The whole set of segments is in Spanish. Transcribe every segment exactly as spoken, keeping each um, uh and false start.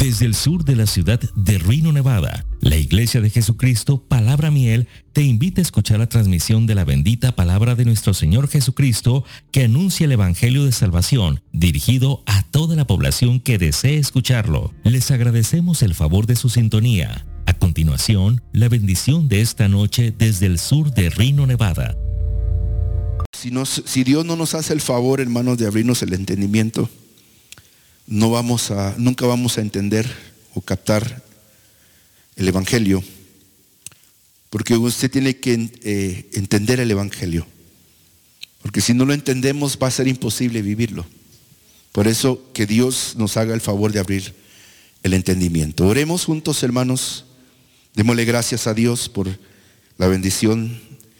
Desde el sur de la ciudad de Reno, Nevada, la Iglesia de Jesucristo, Palabra Miel, te invita a escuchar la transmisión de la bendita palabra de nuestro Señor Jesucristo que anuncia el Evangelio de Salvación, dirigido a toda la población que desee escucharlo. Les agradecemos el favor de su sintonía. A continuación, la bendición de esta noche desde el sur de Reno, Nevada. Si, nos, si Dios no nos hace el favor, hermanos, de abrirnos el entendimiento, no vamos a, nunca vamos a entender o captar el Evangelio, porque usted tiene que eh, entender el Evangelio, porque si no lo entendemos va a ser imposible vivirlo. Por eso que Dios nos haga el favor de abrir el entendimiento. Oremos juntos, hermanos, démosle gracias a Dios por la bendición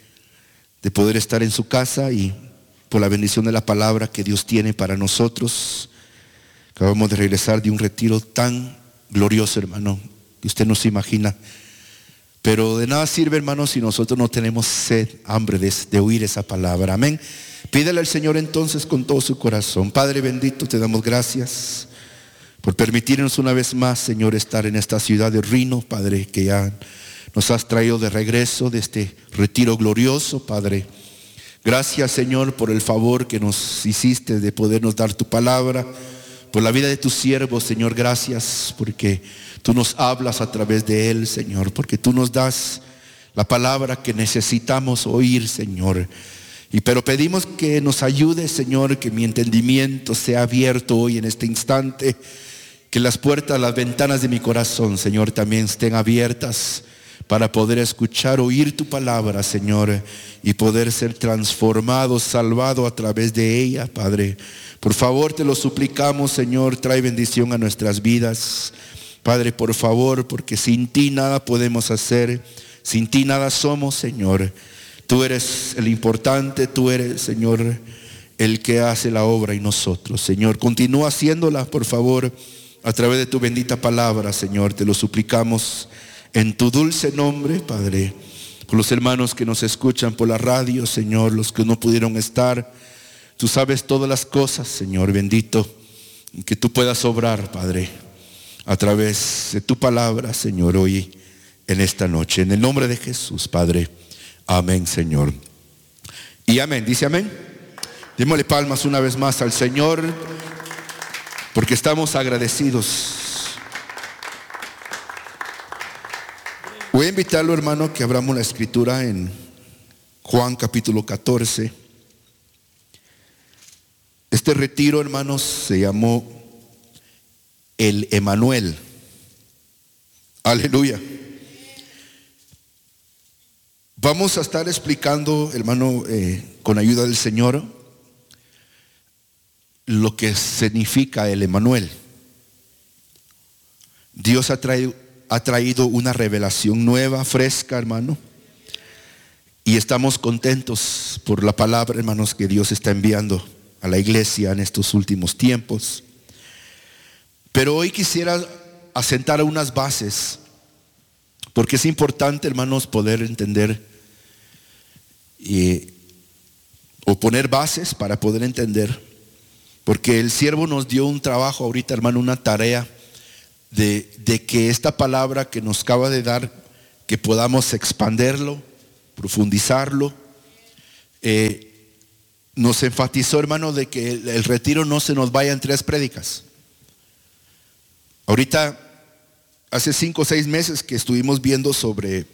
de poder estar en su casa y por la bendición de la palabra que Dios tiene para nosotros. Acabamos de regresar de un retiro tan glorioso, hermano, que usted no se imagina. Pero de nada sirve, hermano, si nosotros no tenemos sed, hambre de, de oír esa palabra. Amén. Pídele al Señor entonces con todo su corazón. Padre bendito, te damos gracias por permitirnos una vez más, Señor, estar en esta ciudad de Reno, Padre, que ya nos has traído de regreso de este retiro glorioso, Padre. Gracias, Señor, por el favor que nos hiciste de podernos dar tu palabra. Por la vida de tu siervo, Señor, gracias porque tú nos hablas a través de él, Señor, porque tú nos das la palabra que necesitamos oír, Señor. Y pero pedimos que nos ayude, Señor, que mi entendimiento sea abierto hoy en este instante, que las puertas, las ventanas de mi corazón, Señor, también estén abiertas para poder escuchar, oír tu palabra, Señor, y poder ser transformado, salvado a través de ella, Padre. Por favor, te lo suplicamos, Señor, trae bendición a nuestras vidas. Padre, por favor, porque sin ti nada podemos hacer, sin ti nada somos, Señor. Tú eres el importante, tú eres, Señor, el que hace la obra y nosotros, Señor. Continúa haciéndola, por favor, a través de tu bendita palabra, Señor. Te lo suplicamos en tu dulce nombre, Padre. Por los hermanos que nos escuchan por la radio, Señor, los que no pudieron estar. Tú sabes todas las cosas, Señor bendito, y que tú puedas obrar, Padre, a través de tu palabra, Señor, hoy en esta noche. En el nombre de Jesús, Padre. Amén, Señor. Y amén. Dice amén. Démosle palmas una vez más al Señor, porque estamos agradecidos. Voy a invitarlo, hermano, que abramos la escritura en Juan capítulo catorce. Este retiro, hermanos, se llamó el Emanuel. Aleluya. Vamos a estar explicando, hermano, eh, con ayuda del Señor, lo que significa el Emanuel. Dios ha traído, ha traído una revelación nueva, fresca, hermano. Y estamos contentos por la palabra, hermanos, que Dios está enviando a la iglesia en estos últimos tiempos. Pero hoy quisiera asentar unas bases, porque es importante, hermanos, poder entender y, o poner bases para poder entender, porque el siervo nos dio un trabajo ahorita, hermano, una tarea de, de que esta palabra que nos acaba de dar, que podamos expanderlo, profundizarlo. eh, Nos enfatizó, hermano, de que el, el retiro no se nos vaya en tres prédicas. Ahorita, hace cinco o seis meses que estuvimos viendo sobre,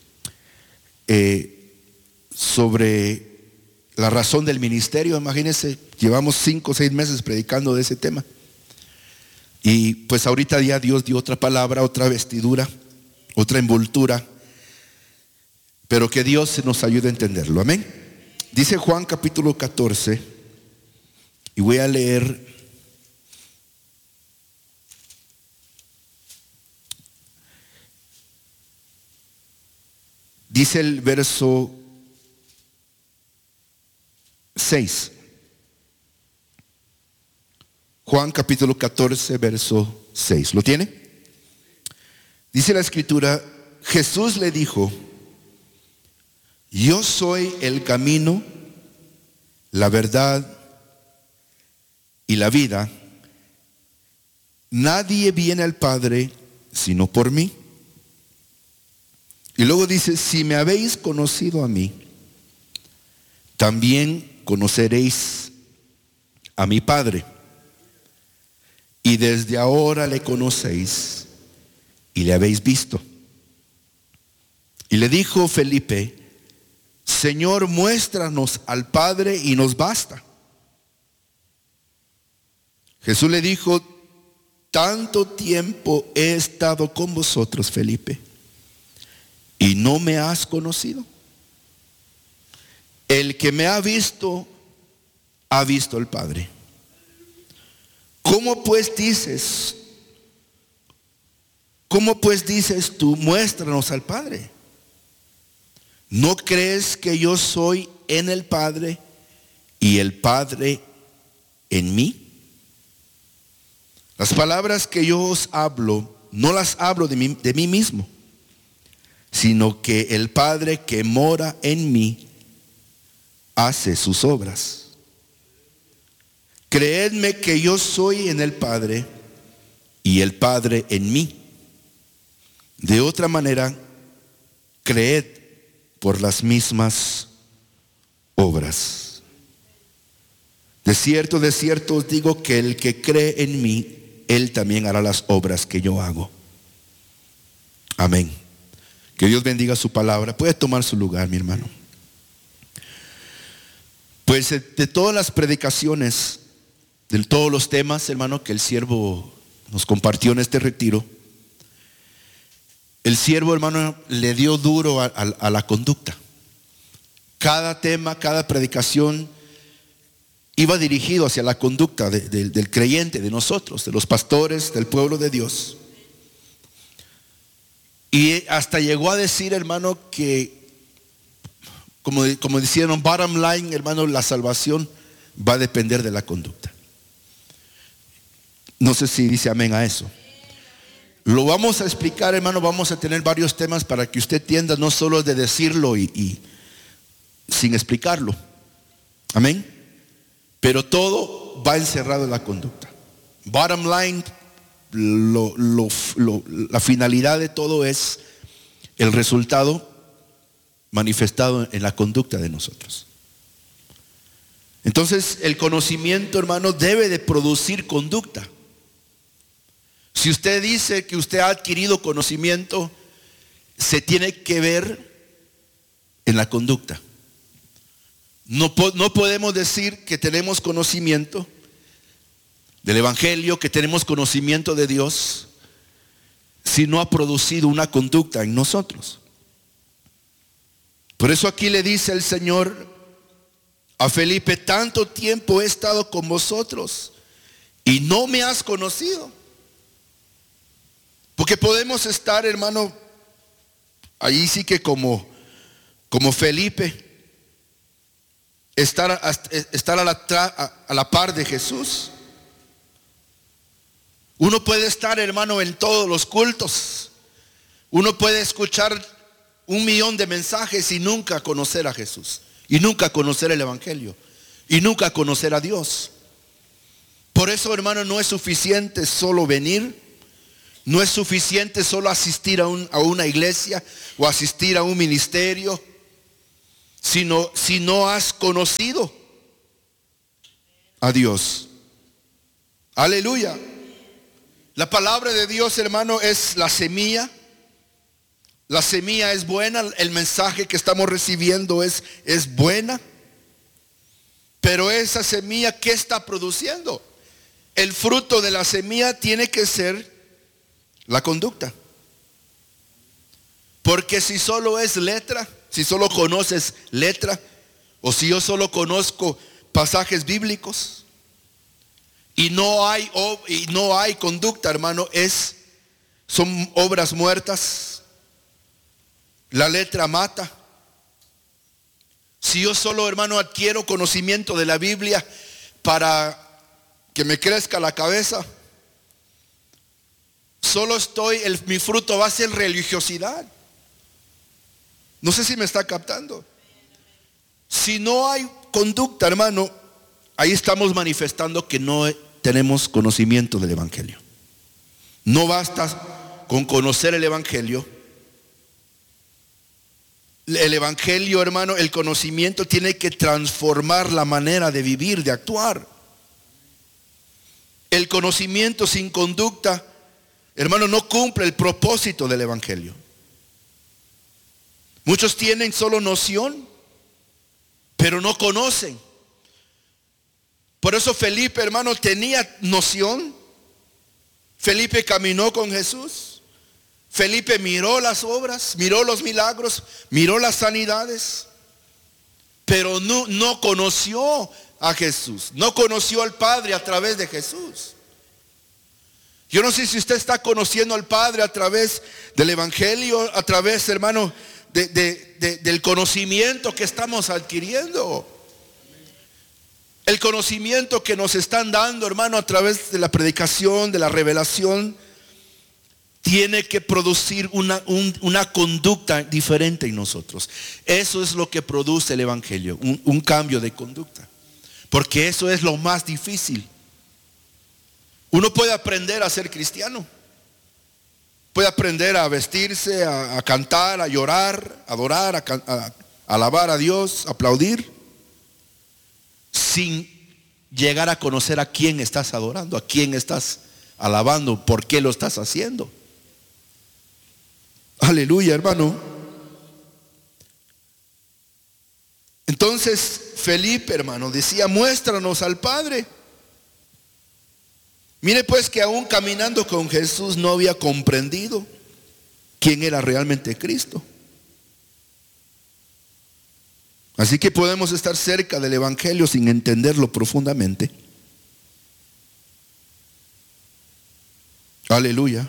eh, sobre la razón del ministerio. Imagínense, llevamos cinco o seis meses predicando de ese tema. Y pues ahorita ya Dios dio otra palabra, otra vestidura, otra envoltura. Pero que Dios nos ayude a entenderlo. Amén. Dice Juan capítulo catorce, y voy a leer dice el verso seis. Juan capítulo catorce, verso seis. ¿Lo tiene? Dice la escritura: Jesús le dijo: yo soy el camino, la verdad y la vida. nadie viene al Padre sino por mí. Y luego dice, si me habéis conocido a mí, también conoceréis a mi Padre. Y desde ahora le conocéis y le habéis visto. Y le dijo Felipe, Señor, muéstranos al Padre y nos basta. Jesús le dijo, tanto tiempo he estado con vosotros, Felipe, y no me has conocido. El que me ha visto, ha visto al Padre. ¿Cómo pues dices, cómo pues dices tú, muéstranos al Padre? ¿No crees que yo soy en el Padre y el Padre en mí? Las palabras que yo os hablo, no las hablo de mí, de mí mismo, sino que el Padre que mora en mí hace sus obras. Creedme que yo soy en el Padre y el Padre en mí. De otra manera, creed por las mismas obras. De cierto, de cierto os digo que el que cree en mí, él también hará las obras que yo hago. Amén. Que Dios bendiga su palabra. Puede tomar su lugar, mi hermano. Pues de todas las predicaciones, de todos los temas, hermano, que el siervo nos compartió en este retiro, el siervo, hermano, le dio duro a, a, a la conducta. Cada tema, cada predicación iba dirigido hacia la conducta de, de, del creyente, de nosotros, de los pastores, del pueblo de Dios. Y hasta llegó a decir, hermano, que como, como dijeron, bottom line, hermano, la salvación va a depender de la conducta. No sé si dice amén a eso. Lo vamos a explicar, hermano. Vamos a tener varios temas para que usted entienda, no solo de decirlo y, y sin explicarlo. Amén. Pero todo va encerrado en la conducta. Bottom line, lo, lo, lo, la finalidad de todo es el resultado manifestado en la conducta de nosotros. Entonces, el conocimiento, hermano, debe de producir conducta. Si usted dice que usted ha adquirido conocimiento, se tiene que ver en la conducta. No, no podemos decir que tenemos conocimiento del Evangelio, que tenemos conocimiento de Dios, si no ha producido una conducta en nosotros. Por eso aquí le dice el Señor a Felipe, tanto tiempo he estado con vosotros y no me has conocido. Porque podemos estar, hermano, ahí sí que como, como Felipe, estar, a, estar a, la, a, a la par de Jesús. Uno puede estar, hermano, en todos los cultos. Uno puede escuchar un millón de mensajes y nunca conocer a Jesús, y nunca conocer el Evangelio, y nunca conocer a Dios. Por eso, hermano, no es suficiente solo venir. No es suficiente solo asistir a, un, a una iglesia o asistir a un ministerio, sino si no has conocido a Dios. Aleluya. La palabra de Dios, hermano, es la semilla. La semilla es buena, el mensaje que estamos recibiendo es, es buena. Pero esa semilla, ¿qué está produciendo? El fruto de la semilla tiene que ser la conducta. Porque si solo es letra, si solo conoces letra, o si yo solo conozco pasajes bíblicos y no hay y no hay conducta, hermano, es son obras muertas. La letra mata. Si yo solo, hermano, adquiero conocimiento de la Biblia para que me crezca la cabeza, solo estoy, el, mi fruto va a ser religiosidad. No sé si me está captando. Si no hay conducta, hermano, ahí estamos manifestando que no tenemos conocimiento del Evangelio. No basta con conocer el Evangelio. El Evangelio, hermano, el conocimiento tiene que transformar la manera de vivir, de actuar. El conocimiento sin conducta, hermano, no cumple el propósito del Evangelio. Muchos tienen solo noción, pero no conocen. Por eso Felipe, hermano, tenía noción. Felipe caminó con Jesús. Felipe miró las obras, miró los milagros, miró las sanidades, pero no, no conoció a Jesús, no conoció al Padre a través de Jesús. Yo no sé si usted está conociendo al Padre a través del Evangelio, a través, hermano, de, de, de, del conocimiento que estamos adquiriendo. El conocimiento que nos están dando, hermano, a través de la predicación, de la revelación, tiene que producir una, un, una conducta diferente en nosotros. Eso es lo que produce el Evangelio, un, un cambio de conducta. Porque eso es lo más difícil. Uno puede aprender a ser cristiano. Puede aprender a vestirse, a, a cantar, a llorar, a adorar, a, a, a alabar a Dios, a aplaudir, sin llegar a conocer a quién estás adorando, a quién estás alabando, por qué lo estás haciendo. Aleluya, hermano. Entonces Felipe, hermano, decía: muéstranos al Padre. Mire pues que aún caminando con Jesús no había comprendido quién era realmente Cristo. Así que podemos estar cerca del Evangelio sin entenderlo profundamente. Aleluya.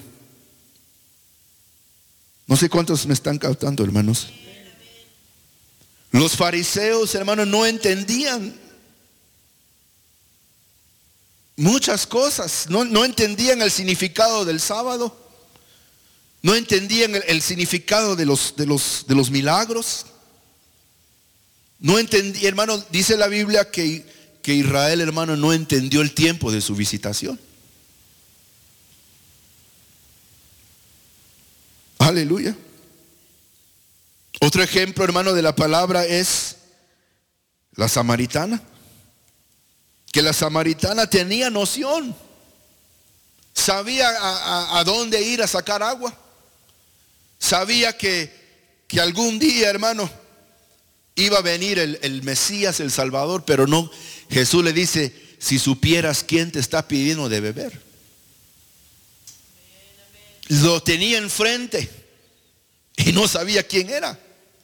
No sé cuántos me están captando, hermanos. Los fariseos, hermanos, no entendían muchas cosas. No, no entendían el significado del sábado. No entendían el, el significado de los, de, los, de los milagros. No entendí, hermano, dice la Biblia que, que Israel, hermano, no entendió el tiempo de su visitación. Aleluya. Otro ejemplo, hermano, de la palabra es la samaritana. Que la samaritana tenía noción. Sabía a, a, a dónde ir a sacar agua. Sabía que, que algún día, hermano, iba a venir el, el Mesías, el Salvador, pero no. Jesús le dice: si supieras quién te está pidiendo de beber. Lo tenía enfrente y no sabía quién era.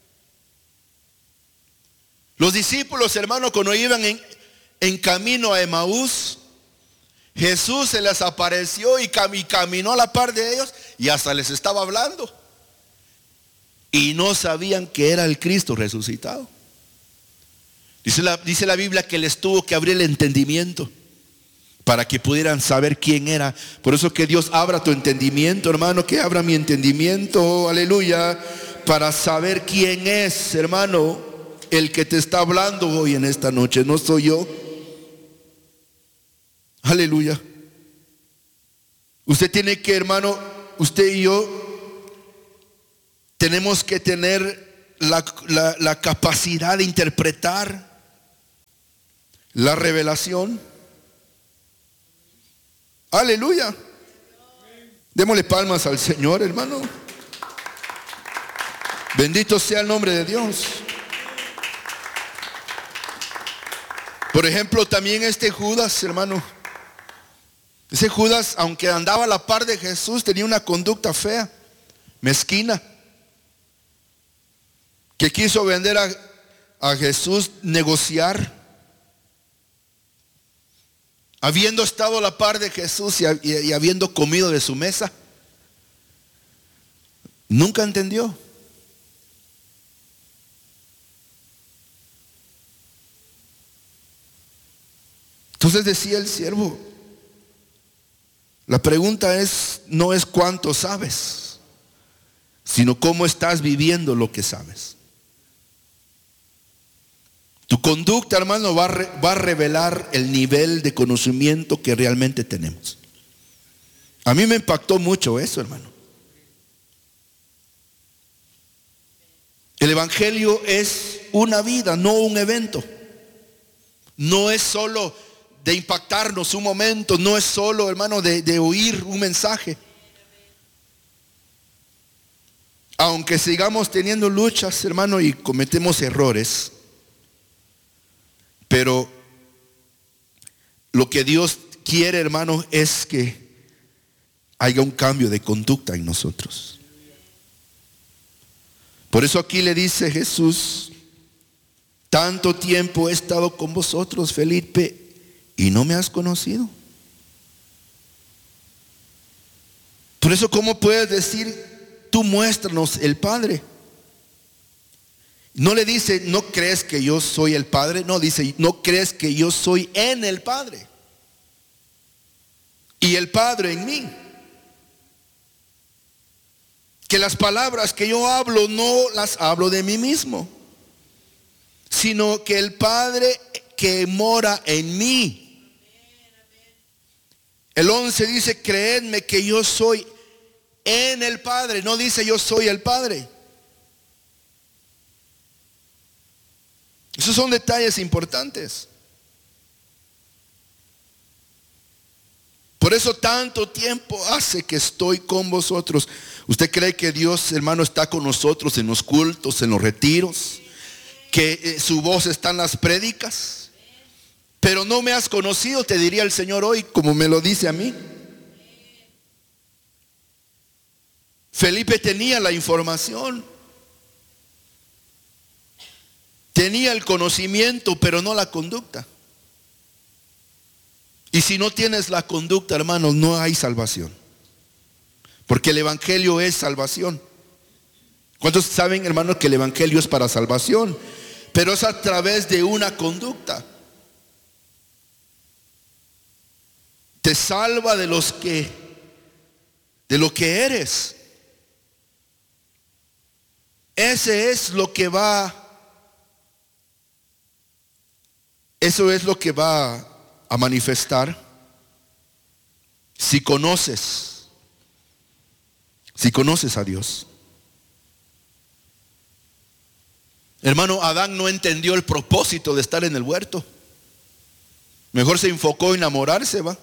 Los discípulos, hermanos, cuando iban en, en camino a Emaús, Jesús se les apareció y, cam, y caminó a la par de ellos y hasta les estaba hablando. Y no sabían que era el Cristo resucitado. Dice la, dice la Biblia que les tuvo que abrir el entendimiento para que pudieran saber quién era. Por eso que Dios abra tu entendimiento, hermano, que abra mi entendimiento, aleluya, para saber quién es, hermano, el que te está hablando hoy en esta noche. No soy yo. Aleluya. Usted tiene que, hermano, usted y yo tenemos que tener la, la, la capacidad de interpretar la revelación. Aleluya. Démosle palmas al Señor, hermano. Bendito sea el nombre de Dios. Por ejemplo, también este Judas, hermano. Ese Judas, aunque andaba a la par de Jesús, tenía una conducta fea, mezquina, que quiso vender a, a Jesús, negociar. Habiendo estado a la par de Jesús y, y, y habiendo comido de su mesa, nunca entendió. Entonces decía el siervo, la pregunta es, no es cuánto sabes, sino cómo estás viviendo lo que sabes. Tu conducta, hermano, va a, re, va a revelar el nivel de conocimiento que realmente tenemos. A mí me impactó mucho eso, hermano. El evangelio es una vida, no un evento. No es solo de impactarnos un momento, no es solo, hermano, de, de oír un mensaje. Aunque sigamos teniendo luchas, hermano, y cometemos errores, pero lo que Dios quiere, hermano, es que haya un cambio de conducta en nosotros. Por eso aquí le dice Jesús: tanto tiempo he estado con vosotros, Felipe, y no me has conocido. Por eso, ¿cómo puedes decir, tú muéstranos el Padre? No le dice, ¿no crees que yo soy el Padre? No, dice, ¿no crees que yo soy en el Padre? Y el Padre en mí. Que las palabras que yo hablo no las hablo de mí mismo, sino que el Padre que mora en mí. El once dice, creedme que yo soy en el Padre. No dice yo soy el Padre. Esos son detalles importantes. Por eso tanto tiempo hace que estoy con vosotros. ¿Usted cree que Dios, hermano, está con nosotros en los cultos, en los retiros? Que eh, su voz está en las prédicas. Pero no me has conocido, te diría el Señor hoy, como me lo dice a mí. Felipe tenía la información, tenía el conocimiento, pero no la conducta. Y si no tienes la conducta, hermanos, no hay salvación. Porque el evangelio es salvación. ¿Cuántos saben, hermanos, que el evangelio es para salvación? Pero es a través de una conducta. Te salva de los que, de lo que eres. Ese es lo que va, eso es lo que va a manifestar si conoces, si conoces a Dios. Hermano, Adán no entendió el propósito de estar en el huerto. Mejor se enfocó en enamorarse, va.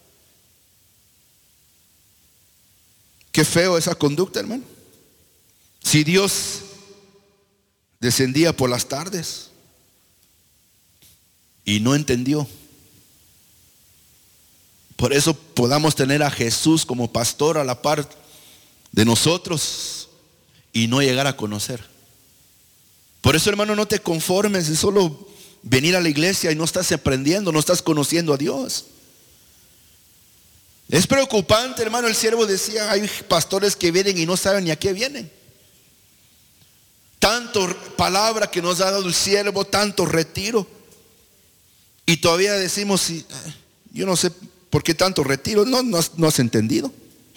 Qué feo esa conducta, hermano. Si Dios descendía por las tardes y no entendió. Por eso podamos tener a Jesús como pastor a la par de nosotros y no llegar a conocer. Por eso, hermano, no te conformes de solo venir a la iglesia y no estás aprendiendo, no estás conociendo a Dios. Es preocupante, hermano. El siervo decía, hay pastores que vienen y no saben ni a qué vienen. Tanto palabra que nos ha dado el siervo, tanto retiro, y todavía decimos, yo no sé por qué tanto retiro. No, no has, no has entendido.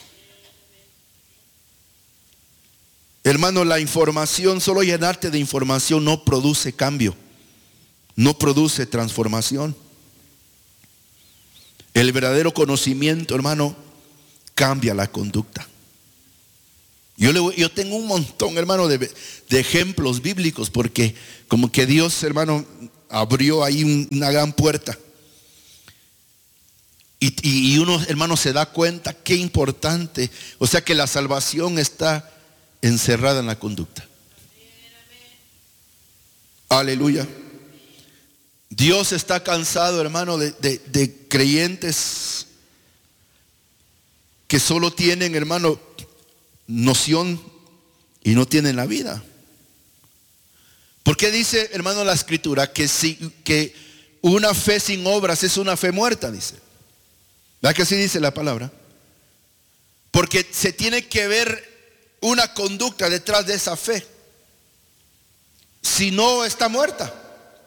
Hermano, la información, solo llenarte de información no produce cambio, no produce transformación. El verdadero conocimiento, hermano, cambia la conducta. Yo, le, yo tengo un montón, hermano, de, de ejemplos bíblicos, porque como que Dios, hermano, abrió ahí un, una gran puerta. Y, y, y uno, hermano, se da cuenta qué importante. O sea que la salvación está encerrada en la conducta. Aleluya. Dios está cansado, hermano, de, de, de creyentes que solo tienen, hermano, noción y no tienen la vida. ¿Por qué dice, hermano, la escritura que, si, que una fe sin obras es una fe muerta? Dice. ¿Verdad que así dice la palabra? Porque se tiene que ver una conducta detrás de esa fe. Si no, está muerta.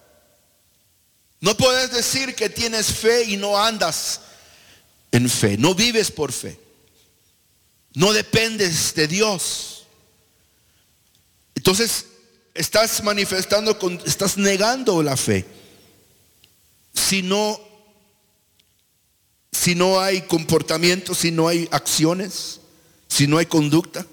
No puedes decir que tienes fe y no andas en fe. No vives por fe. No dependes de Dios. Entonces estás manifestando, con, estás negando la fe. Si no si no hay comportamiento, si no hay acciones, si no hay conducta?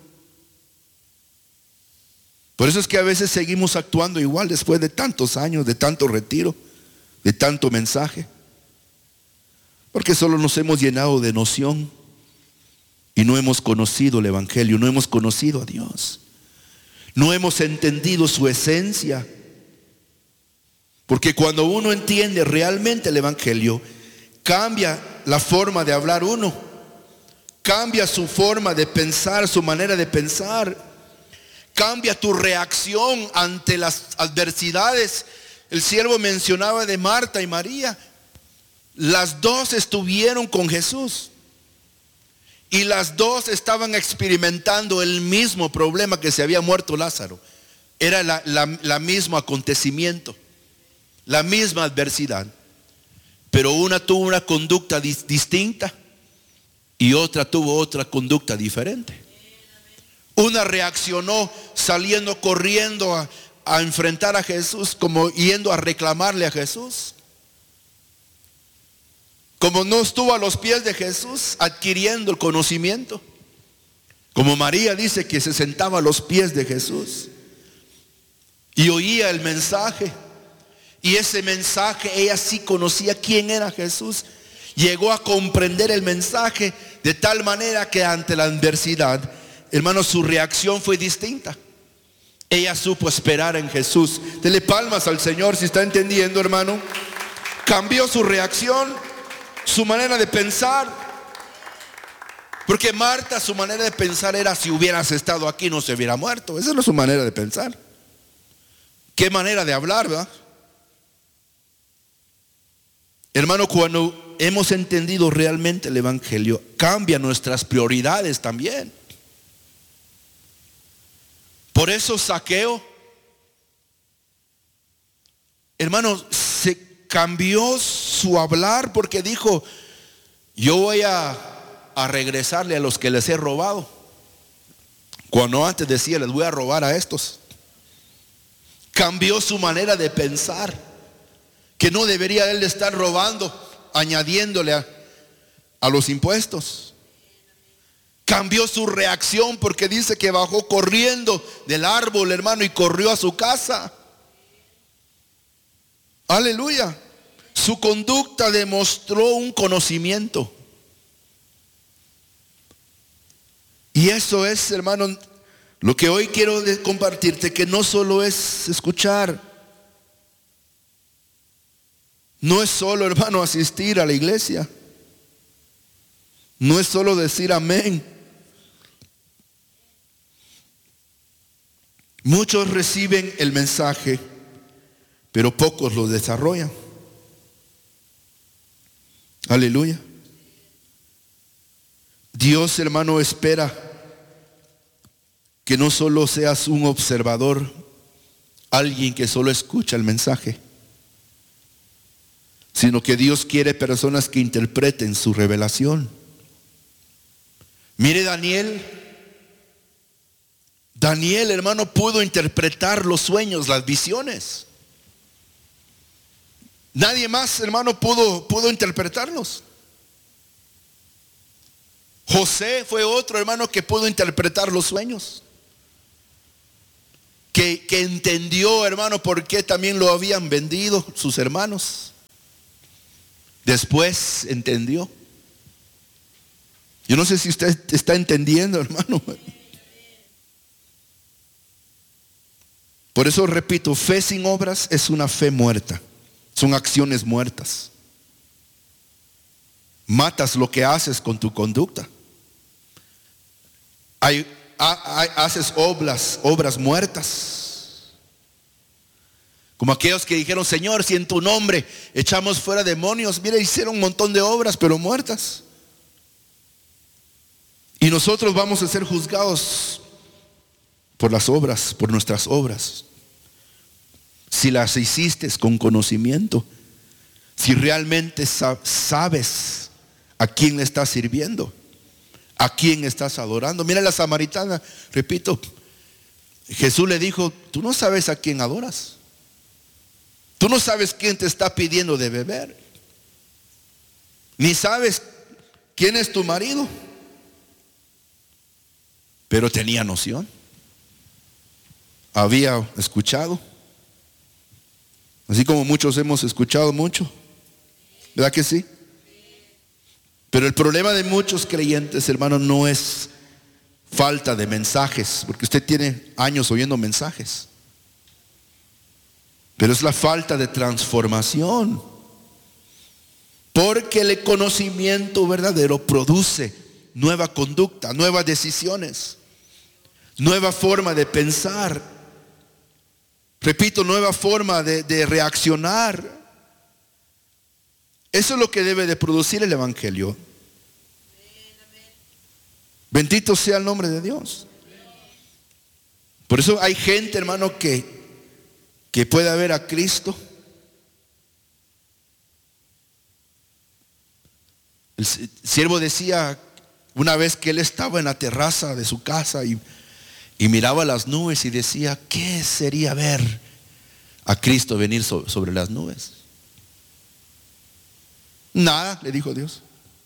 Por eso es que a veces seguimos actuando igual después de tantos años, de tanto retiro, de tanto mensaje. Porque solo nos hemos llenado de noción y no hemos conocido el Evangelio, no hemos conocido a Dios. No hemos entendido su esencia. Porque cuando uno entiende realmente el Evangelio, cambia la forma de hablar uno, cambia su forma de pensar, su manera de pensar. Cambia tu reacción ante las adversidades. El siervo mencionaba de Marta y María. Las dos estuvieron con Jesús. Y las dos estaban experimentando el mismo problema, que se había muerto Lázaro. Era la, la, la mismo acontecimiento, la misma adversidad. Pero una tuvo una conducta dis, distinta y otra tuvo otra conducta diferente. Una reaccionó saliendo corriendo a, a enfrentar a Jesús, como yendo a reclamarle a Jesús. Como no estuvo a los pies de Jesús adquiriendo el conocimiento. Como María dice que se sentaba a los pies de Jesús y oía el mensaje. Y ese mensaje, ella sí conocía quién era Jesús. Llegó a comprender el mensaje de tal manera que ante la adversidad, hermano, su reacción fue distinta. Ella supo esperar en Jesús. Dele palmas al Señor si está entendiendo, hermano. Cambió su reacción, su manera de pensar. Porque Marta, su manera de pensar era: si hubieras estado aquí no se hubiera muerto. Esa no es su manera de pensar. Qué manera de hablar, ¿verdad? Hermano, cuando hemos entendido realmente el Evangelio, cambia nuestras prioridades también. Por eso Zaqueo, hermano, se cambió su hablar, porque dijo: yo voy a, a regresarle a los que les he robado. Cuando antes decía: les voy a robar a estos. Cambió su manera de pensar, que no debería él estar robando, añadiéndole a, a los impuestos. Cambió su reacción, porque dice que bajó corriendo del árbol, hermano, y corrió a su casa. Aleluya. Su conducta demostró un conocimiento. Y eso es, hermano, lo que hoy quiero compartirte, que no solo es escuchar. No es solo, hermano, asistir a la iglesia. No es solo decir amén. Muchos reciben el mensaje, pero pocos lo desarrollan. Aleluya. Dios, hermano, espera que no solo seas un observador, alguien que solo escucha el mensaje, sino que Dios quiere personas que interpreten su revelación. Mire Daniel. Daniel, hermano, pudo interpretar los sueños, las visiones. Nadie más, hermano, pudo, pudo interpretarlos. José fue otro, hermano, que pudo interpretar los sueños. Que, que entendió, hermano, por qué también lo habían vendido sus hermanos. Después entendió. Yo no sé si usted está entendiendo, hermano. Por eso repito, fe sin obras es una fe muerta. Son acciones muertas. Matas lo que haces con tu conducta. Hay, hay, haces obras, obras muertas. Como aquellos que dijeron: Señor, si en tu nombre echamos fuera demonios. Mira, hicieron un montón de obras, pero muertas. Y nosotros vamos a ser juzgados por las obras, por nuestras obras. Si las hiciste con conocimiento, si realmente sabes a quién le estás sirviendo, a quién estás adorando. Mira la samaritana, repito, Jesús le dijo: tú no sabes a quién adoras, tú no sabes quién te está pidiendo de beber. ni sabes quién es tu marido. Pero tenía noción. Había escuchado. Así como muchos hemos escuchado mucho. ¿Verdad que sí? Pero el problema de muchos creyentes, hermanos, no es falta de mensajes, porque usted tiene años oyendo mensajes. Pero es la falta de transformación. Porque el conocimiento verdadero produce nueva conducta, nuevas decisiones, nueva forma de pensar. Repito, nueva forma de, de reaccionar. Eso es lo que debe de producir el Evangelio. Bendito sea el nombre de Dios. Por eso hay gente, hermano, que, que puede ver a Cristo. El siervo decía una vez que él estaba en la terraza de su casa y, y miraba las nubes y decía, ¿qué sería ver a Cristo venir so, sobre las nubes? Nada, le dijo Dios.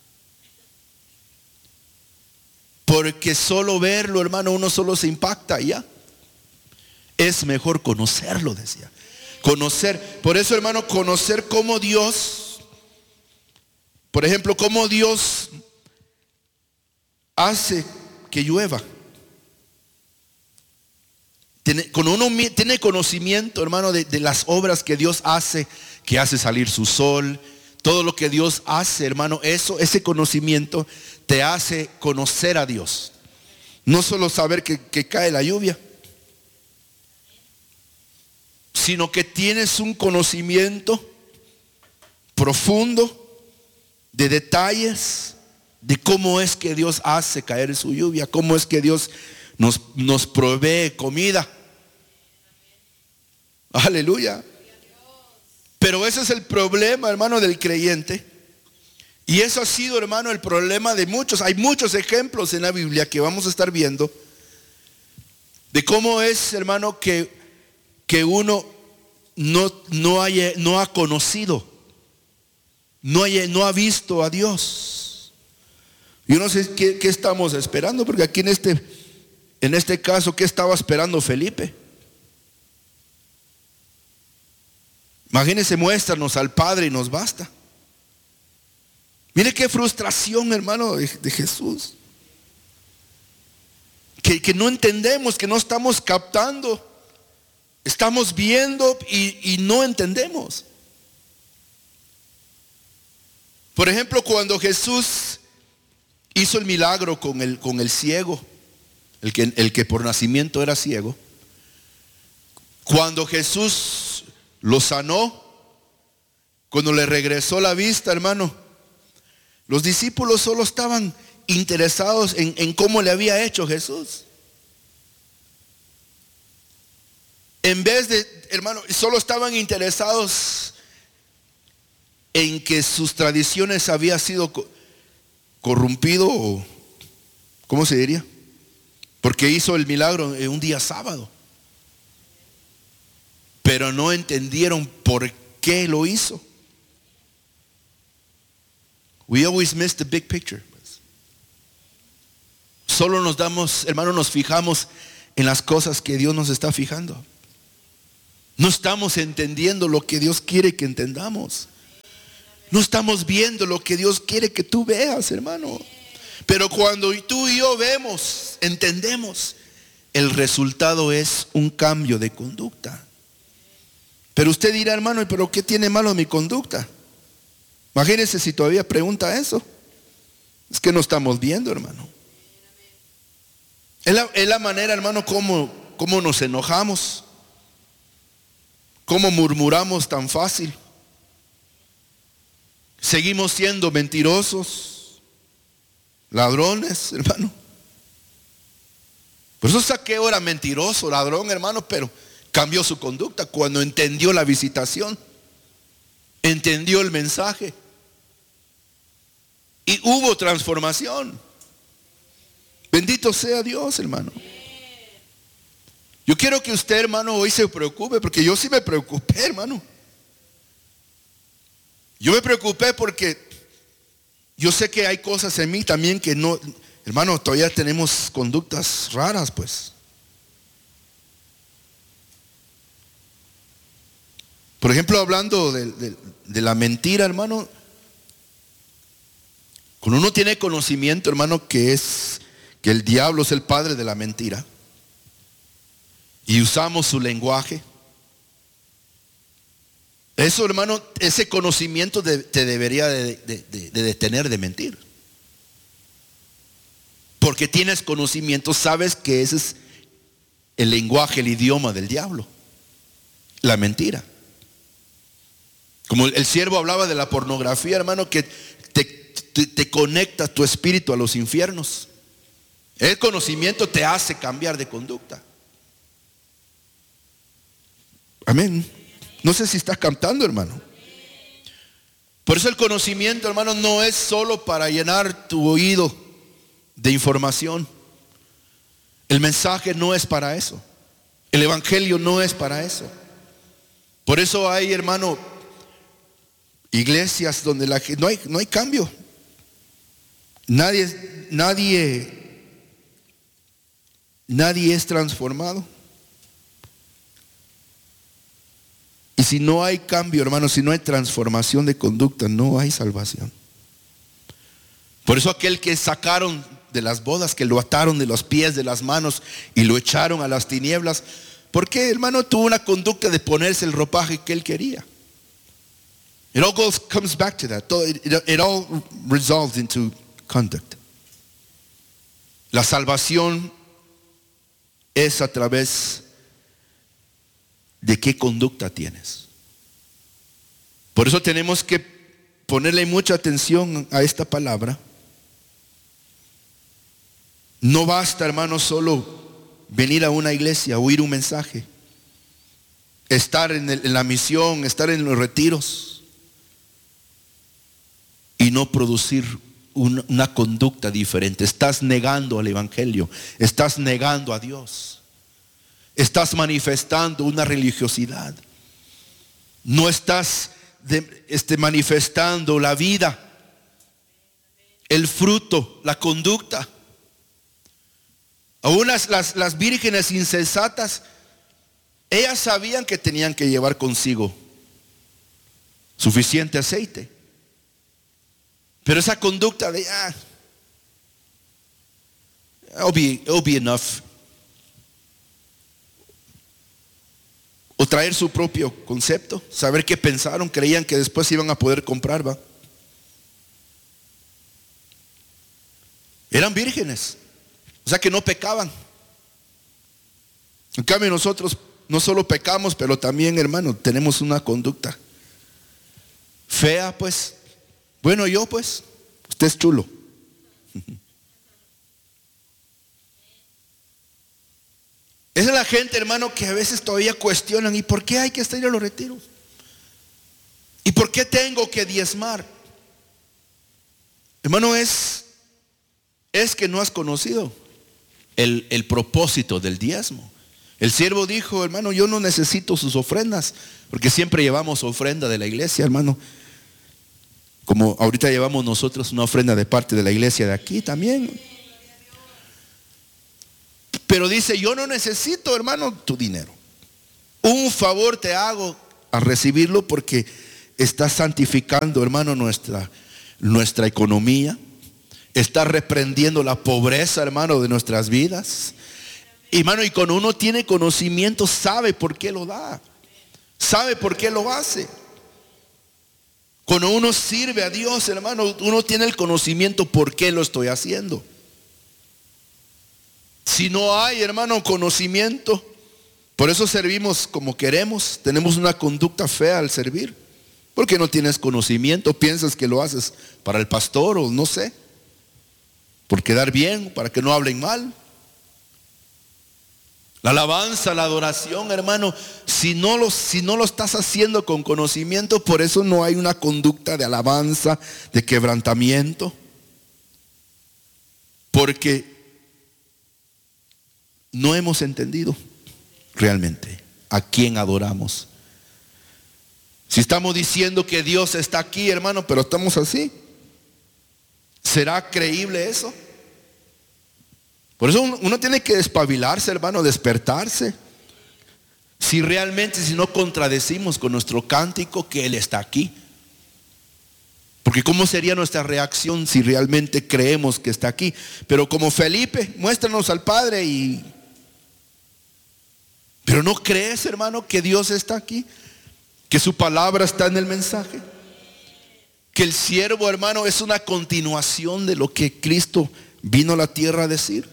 Porque solo verlo, hermano, uno solo se impacta y ya. Es mejor conocerlo, decía. Conocer. Por eso, hermano, conocer cómo Dios, por ejemplo, cómo Dios hace que llueva. Tiene, cuando uno tiene conocimiento, hermano, de, de las obras que Dios hace, que hace salir su sol, todo lo que Dios hace, hermano, eso, ese conocimiento te hace conocer a Dios. No solo saber que, que cae la lluvia, sino que tienes un conocimiento profundo de detalles de cómo es que Dios hace caer su lluvia, cómo es que Dios nos, nos provee comida. Aleluya. Pero ese es el problema, hermano, del creyente. Y eso ha sido, hermano, el problema de muchos. Hay muchos ejemplos en la Biblia que vamos a estar viendo de cómo es, hermano, que, que uno no, no, haya, no ha conocido, no, haya, no ha visto a Dios. Yo no sé qué, qué estamos esperando, porque aquí en este, en este caso, ¿qué estaba esperando Felipe? Imagínense, muéstranos al Padre y nos basta. Mire qué frustración, hermano, de, de Jesús. Que, que no entendemos, que no estamos captando. Estamos viendo y, y no entendemos. Por ejemplo, cuando Jesús hizo el milagro con el, con el ciego, el que, el que por nacimiento era ciego. Cuando Jesús lo sanó, cuando le regresó la vista, hermano, los discípulos solo estaban interesados en, en cómo le había hecho Jesús. En vez de, hermano, solo estaban interesados en que sus tradiciones habían sido corrompido, o ¿cómo se diría? Porque hizo el milagro en un día sábado. Pero no entendieron por qué lo hizo. We always miss the big picture. Solo nos damos, hermano, nos fijamos en las cosas que Dios nos está fijando. No estamos entendiendo lo que Dios quiere que entendamos. No estamos viendo lo que Dios quiere que tú veas, hermano. Pero cuando tú y yo vemos, entendemos, el resultado es un cambio de conducta. Pero usted dirá, hermano, ¿pero qué tiene malo mi conducta? Imagínese si todavía pregunta eso. Es que no estamos viendo, hermano. Es la, es la manera, hermano, como, como nos enojamos, cómo murmuramos tan fácil. Seguimos siendo mentirosos, ladrones, hermano. Por eso Saqueo era mentiroso, ladrón, hermano, pero cambió su conducta cuando entendió la visitación, entendió el mensaje y hubo transformación. Bendito sea Dios, hermano. Yo quiero que usted, hermano, hoy se preocupe, porque yo sí me preocupé, hermano. Yo me preocupé porque yo sé que hay cosas en mí también que no, hermano, todavía tenemos conductas raras, pues. Por ejemplo, hablando de, de, de la mentira, hermano, cuando uno tiene conocimiento, hermano, que es que el diablo es el padre de la mentira, y usamos su lenguaje, eso, hermano, ese conocimiento de, te debería de, de, de, de detener de mentir. Porque tienes conocimiento, sabes que ese es el lenguaje, el idioma del diablo, la mentira. Como el, el siervo hablaba de la pornografía, hermano, que te, te, te conecta tu espíritu a los infiernos. El conocimiento te hace cambiar de conducta. Amén. No sé si estás cantando, hermano. Por eso el conocimiento, hermano, no es solo para llenar tu oído de información. El mensaje no es para eso. El evangelio no es para eso. Por eso hay, hermano, iglesias donde la, no hay, no hay cambio. Nadie, nadie, nadie es transformado. Y si no hay cambio, hermano, si no hay transformación de conducta, no hay salvación. Por eso aquel que sacaron de las bodas, que lo ataron de los pies, de las manos y lo echaron a las tinieblas, porque, hermano, tuvo una conducta de ponerse el ropaje que él quería. It all goes, comes back to that. It, it, it all resolves into conduct. La salvación es a través de qué conducta tienes. Por eso tenemos que ponerle mucha atención a esta palabra. No basta, hermano, solo venir a una iglesia, oír un mensaje, estar en, el, en la misión, estar en los retiros y no producir una, una conducta diferente. Estás negando al evangelio, estás negando a Dios. Estás manifestando una religiosidad. No estás de, este, manifestando la vida, el fruto, la conducta. Aún las, las, las vírgenes insensatas, ellas sabían que tenían que llevar consigo suficiente aceite. Pero esa conducta de, ah, it'll be, it'll be enough. O traer su propio concepto, saber qué pensaron, creían que después iban a poder comprar, ¿va? Eran vírgenes, o sea que no pecaban. En cambio nosotros no solo pecamos, pero también, hermano, tenemos una conducta fea, pues. Bueno, yo pues, usted es chulo. Esa es la gente, hermano, que a veces todavía cuestionan: ¿y por qué hay que estar a los retiros? ¿Y por qué tengo que diezmar? Hermano, es, es que no has conocido el, el propósito del diezmo. El siervo dijo: hermano, yo no necesito sus ofrendas, porque siempre llevamos ofrenda de la iglesia, hermano. Como ahorita llevamos nosotros una ofrenda de parte de la iglesia de aquí también. Pero dice: yo no necesito, hermano, tu dinero. Un favor te hago a recibirlo, porque estás santificando, hermano, nuestra, nuestra economía. Estás reprendiendo la pobreza, hermano, de nuestras vidas. Y, hermano, y cuando uno tiene conocimiento, sabe por qué lo da. Sabe por qué lo hace. Cuando uno sirve a Dios, hermano, uno tiene el conocimiento por qué lo estoy haciendo. Si no hay, hermano, conocimiento, por eso servimos como queremos. Tenemos una conducta fea al servir, porque no tienes conocimiento. Piensas que lo haces para el pastor, o no sé, por quedar bien, para que no hablen mal. La alabanza, la adoración, hermano, si no lo, si no lo estás haciendo con conocimiento, por eso no hay una conducta de alabanza, de quebrantamiento. Porque no hemos entendido realmente a quién adoramos. Si estamos diciendo que Dios está aquí, hermano, pero estamos así, ¿Será creíble eso? Por eso uno tiene que despabilarse, hermano, despertarse. Si realmente, si no contradecimos con nuestro cántico que Él está aquí. Porque ¿cómo sería nuestra reacción si realmente creemos que está aquí? Pero como Felipe, muéstranos al Padre y... Pero ¿no crees, hermano, que Dios está aquí? Que su palabra está en el mensaje. Que el siervo, hermano, es una continuación de lo que Cristo vino a la tierra a decir.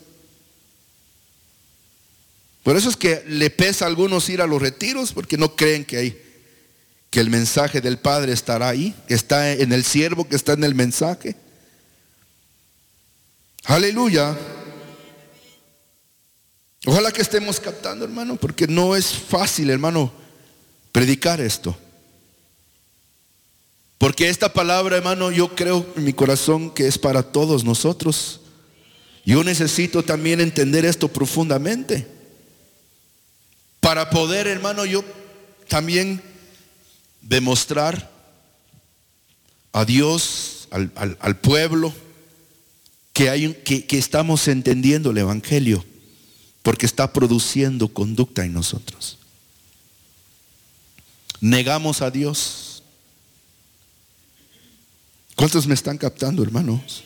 Por eso es que le pesa a algunos ir a los retiros, porque no creen que hay, que el mensaje del Padre estará ahí, que está en el siervo, que está en el mensaje. Aleluya. Ojalá que estemos captando, hermano, porque no es fácil, hermano, predicar esto. Porque esta palabra, hermano, yo creo en mi corazón que es para todos nosotros. Yo necesito también entender esto profundamente. Para poder, hermano, yo también demostrar a Dios, al, al, al pueblo, que, hay un, que, que estamos entendiendo el Evangelio, porque está produciendo conducta en nosotros. Negamos a Dios. ¿Cuántos me están captando, hermanos?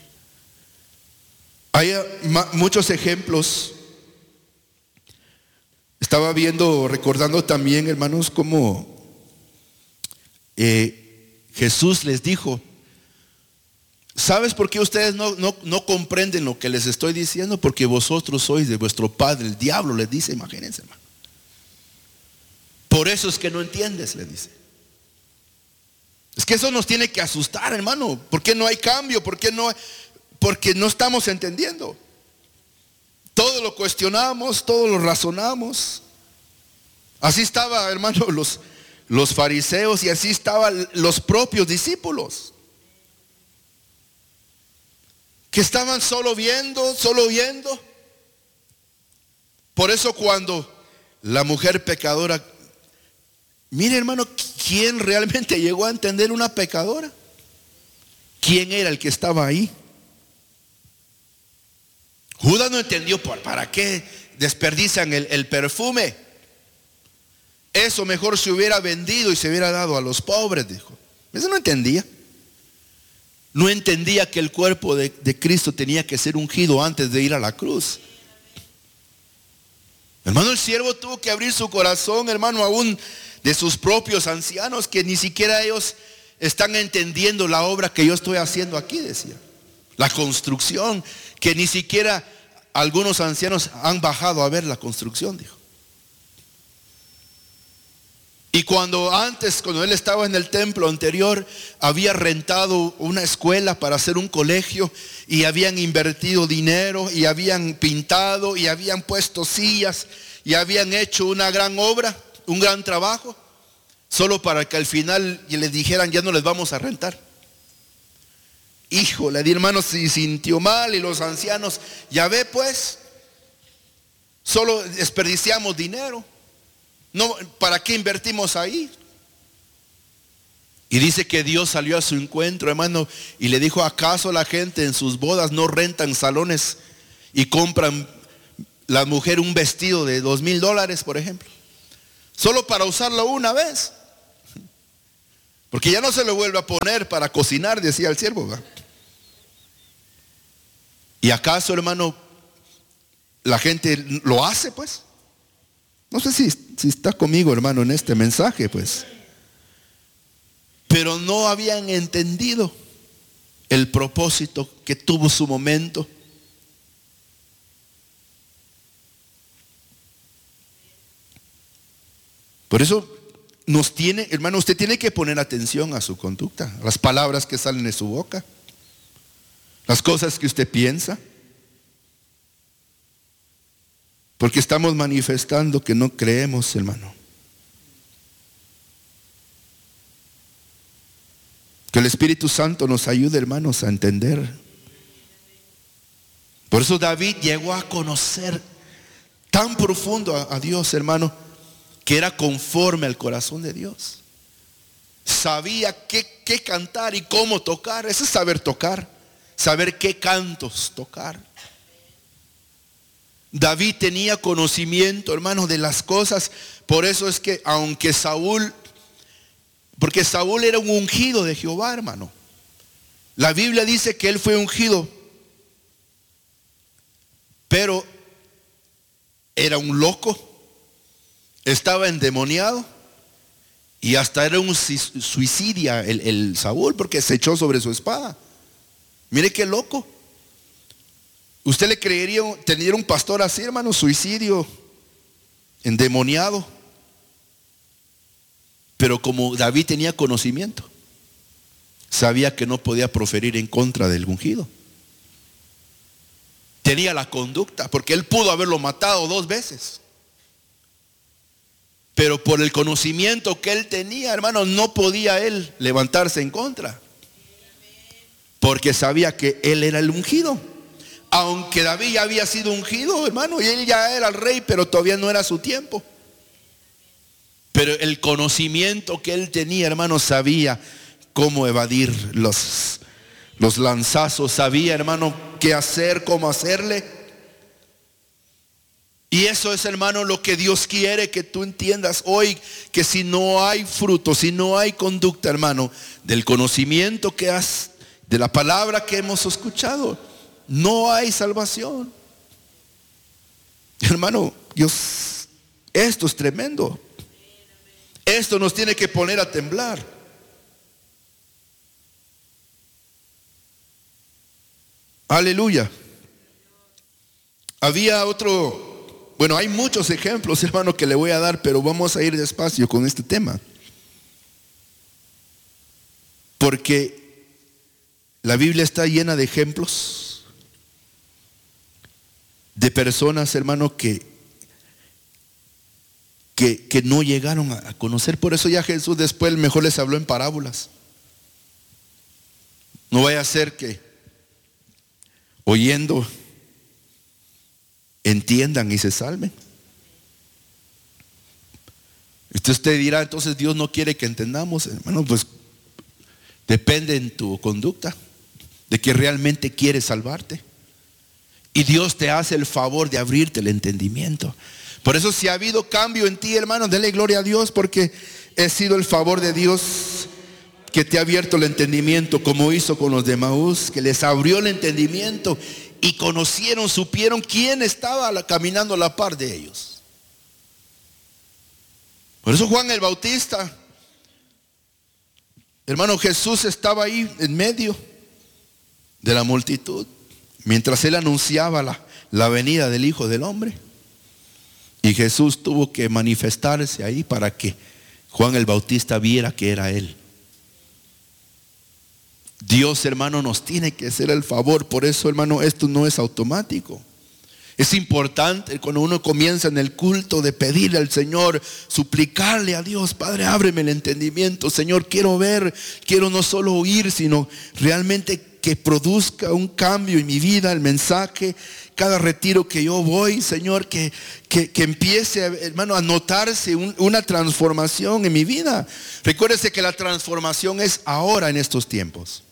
Hay muchos ejemplos. Estaba viendo, recordando también, hermanos, cómo eh, Jesús les dijo: ¿sabes por qué ustedes no, no, no comprenden lo que les estoy diciendo? Porque vosotros sois de vuestro padre el diablo, les dice. Imagínense, hermano. Por eso es que no entiendes, le dice. Es que eso nos tiene que asustar, hermano. ¿Por qué no hay cambio? ¿Por qué no? Porque no estamos entendiendo. Todo lo cuestionamos, todo lo razonamos. Así estaba, hermano, los, los fariseos, y así estaban los propios discípulos, que estaban solo viendo, solo viendo. Por eso cuando la mujer pecadora, mire, hermano, ¿quién realmente llegó a entender una pecadora? ¿Quién era el que estaba ahí? Judas no entendió por, para qué desperdician el, el perfume. Eso mejor se hubiera vendido y se hubiera dado a los pobres, dijo. Eso no entendía. No entendía que el cuerpo de, de Cristo tenía que ser ungido antes de ir a la cruz. Hermano, el siervo tuvo que abrir su corazón, hermano, aún de sus propios ancianos, que ni siquiera ellos están entendiendo la obra que yo estoy haciendo aquí, decía. La construcción, que ni siquiera algunos ancianos han bajado a ver la construcción, dijo. Y cuando antes, cuando él estaba en el templo anterior, había rentado una escuela para hacer un colegio, y habían invertido dinero, y habían pintado, y habían puesto sillas, y habían hecho una gran obra, un gran trabajo, solo para que al final les dijeran: ya no les vamos a rentar. Híjole, di hermano, se sintió mal, y los ancianos, ya ve pues, solo desperdiciamos dinero. No, ¿para qué invertimos ahí? Y dice que Dios salió a su encuentro, hermano, y le dijo: ¿acaso la gente en sus bodas no rentan salones y compran la mujer un vestido de dos mil dólares, por ejemplo, solo para usarlo una vez? Porque ya no se lo vuelve a poner para cocinar, decía el siervo, ¿verdad? ¿Y acaso, hermano, la gente lo hace, pues? No sé si, si está conmigo, hermano, en este mensaje, pues. Pero no habían entendido el propósito que tuvo su momento. Por eso nos tiene, hermano, usted tiene que poner atención a su conducta, a las palabras que salen de su boca, las cosas que usted piensa. Porque estamos manifestando que no creemos, hermano. Que el Espíritu Santo nos ayude, hermanos, a entender. Por eso David llegó a conocer tan profundo a, a Dios, hermano, que era conforme al corazón de Dios. Sabía qué, qué cantar y cómo tocar. Eso es saber tocar. saber qué cantos tocar. David tenía conocimiento, hermano, de las cosas. Por eso es que aunque Saúl, porque Saúl era un ungido de Jehová, hermano. La Biblia dice que él fue ungido, pero era un loco, estaba endemoniado y hasta era un suicidia el, el Saúl, porque se echó sobre su espada. Mire qué loco. ¿Usted le creería tener un pastor así, hermano? Suicidio, endemoniado. Pero como David tenía conocimiento, sabía que no podía proferir en contra del ungido. Tenía la conducta, porque él pudo haberlo matado dos veces. Pero por el conocimiento que él tenía, hermano, no podía él levantarse en contra. Porque sabía que él era el ungido. Aunque David ya había sido ungido, hermano, y él ya era el rey, pero todavía no era su tiempo. Pero el conocimiento que él tenía, hermano, sabía cómo evadir los, los lanzazos, sabía, hermano, qué hacer, cómo hacerle. Y eso es, hermano, lo que Dios quiere que tú entiendas hoy, que si no hay fruto, si no hay conducta, hermano, del conocimiento que has, de la palabra que hemos escuchado, no hay salvación. Hermano, Dios, esto es tremendo. Esto nos tiene que poner a temblar. Aleluya. Había otro, bueno, hay muchos ejemplos, hermano, que le voy a dar, pero vamos a ir despacio con este tema. Porque la Biblia está llena de ejemplos de personas, hermano, que, que, que no llegaron a conocer. Por eso ya Jesús después mejor les habló en parábolas. No vaya a ser que oyendo entiendan y se salven. Entonces usted dirá, entonces Dios no quiere que entendamos. Hermano, pues depende en tu conducta, de que realmente quiere salvarte. Y Dios te hace el favor de abrirte el entendimiento. Por eso si ha habido cambio en ti, hermano, dele gloria a Dios, porque ha sido el favor de Dios que te ha abierto el entendimiento, como hizo con los de Emaús, que les abrió el entendimiento y conocieron, supieron quién estaba caminando a la par de ellos. Por eso Juan el Bautista, hermano, Jesús estaba ahí en medio de la multitud mientras él anunciaba la, la venida del Hijo del Hombre. Y Jesús tuvo que manifestarse ahí para que Juan el Bautista viera que era él. Dios, hermano, nos tiene que hacer el favor. Por eso, hermano, esto no es automático. Es importante cuando uno comienza en el culto de pedirle al Señor, suplicarle a Dios: Padre, ábreme el entendimiento. Señor, quiero ver, quiero no solo oír, sino realmente que produzca un cambio en mi vida, el mensaje. Cada retiro que yo voy, Señor, que, que, que empiece, hermano, a notarse un, una transformación en mi vida. Recuérdese que la transformación es ahora en estos tiempos.